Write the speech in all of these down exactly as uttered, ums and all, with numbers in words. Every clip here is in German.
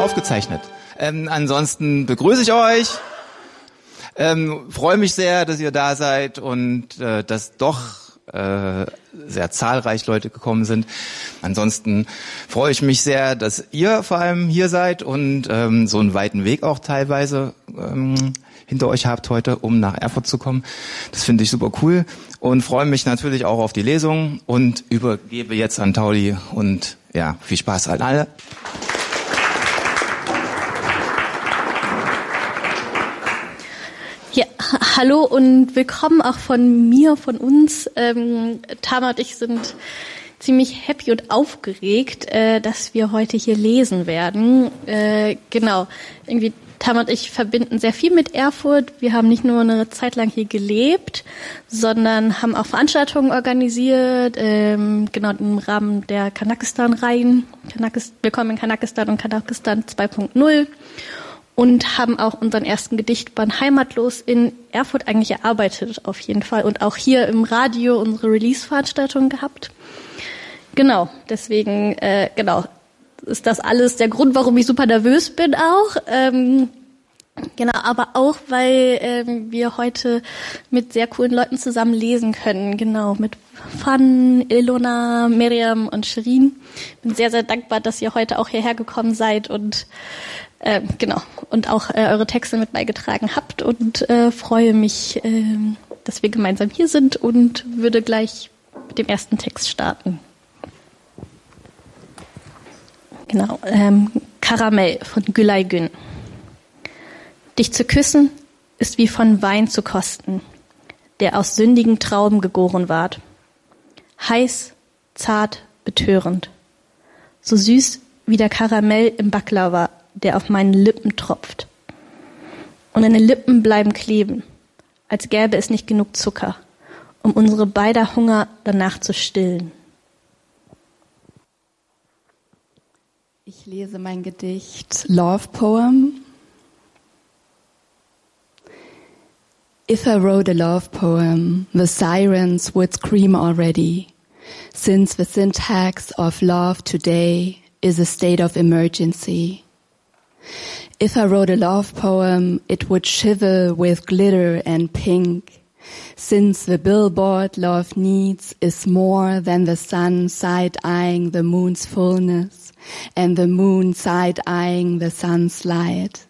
aufgezeichnet. Ähm, ansonsten begrüße ich euch. Ähm, freue mich sehr, dass ihr da seid und äh, dass doch äh, sehr zahlreich Leute gekommen sind. Ansonsten freue ich mich sehr, dass ihr vor allem hier seid und ähm, so einen weiten Weg auch teilweise ähm, hinter euch habt heute, um nach Erfurt zu kommen. Das finde ich super cool und freue mich natürlich auch auf die Lesung und übergebe jetzt an Tauli und ja, viel Spaß an alle. Ja, hallo und willkommen auch von mir, von uns. Ähm, Tama und ich sind ziemlich happy und aufgeregt, äh, dass wir heute hier lesen werden. Äh, genau, irgendwie Tama und ich verbinden sehr viel mit Erfurt. Wir haben nicht nur eine Zeit lang hier gelebt, sondern haben auch Veranstaltungen organisiert, ähm, genau im Rahmen der Kanakistan-Reihen. Kanakis, Willkommen in Kanakistan und Kanakistan zwei Punkt null. Und haben auch unseren ersten Gedichtband Heimatlos in Erfurt eigentlich erarbeitet, auf jeden Fall. Und auch hier im Radio unsere Release-Veranstaltung gehabt. Genau, deswegen, äh, genau, ist das alles der Grund, warum ich super nervös bin auch. Ähm, genau, aber auch, weil ähm, wir heute mit sehr coolen Leuten zusammen lesen können. Genau, mit Fan, Ilona, Miriam und Shirin. Bin sehr, sehr dankbar, dass ihr heute auch hierher gekommen seid und äh, genau und auch äh, eure Texte mit beigetragen habt und äh, freue mich, äh, dass wir gemeinsam hier sind und würde gleich mit dem ersten Text starten. Genau, ähm, Karamell von Gülay Gün. Dich zu küssen ist wie von Wein zu kosten, der aus sündigen Trauben gegoren ward. Heiß, zart, betörend. So süß wie der Karamell im Baklava, der auf meinen Lippen tropft. Und deine Lippen bleiben kleben, als gäbe es nicht genug Zucker, um unsere beider Hunger danach zu stillen. Ich lese mein Gedicht Love Poem. If I wrote a love poem, the sirens would scream already, since the syntax of love today is a state of emergency. If I wrote a love poem, it would shiver with glitter and pink, since the billboard love needs is more than the sun side-eyeing the moon's fullness and the moon side-eyeing the sun's light.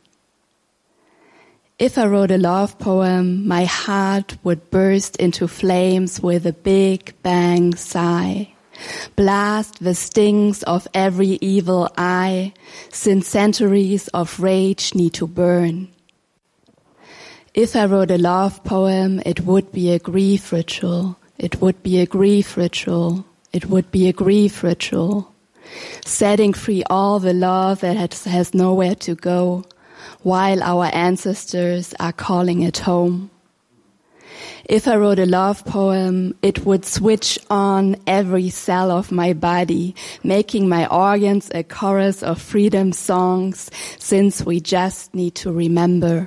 If I wrote a love poem, my heart would burst into flames with a big bang sigh, blast the stings of every evil eye, since centuries of rage need to burn. If I wrote a love poem, it would be a grief ritual, it would be a grief ritual, it would be a grief ritual, setting free all the love that has, has nowhere to go, while our ancestors are calling it home. If I wrote a love poem, it would switch on every cell of my body, making my organs a chorus of freedom songs, since we just need to remember.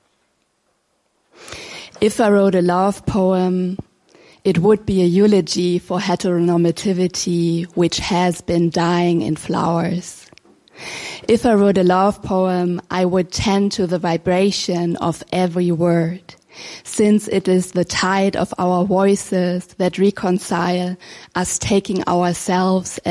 If I wrote a love poem, it would be a eulogy for heteronormativity, which has been dying in flowers. If I wrote a love poem, I would tend to the vibration of every word, since it is the tide of our voices that reconcile us taking ourselves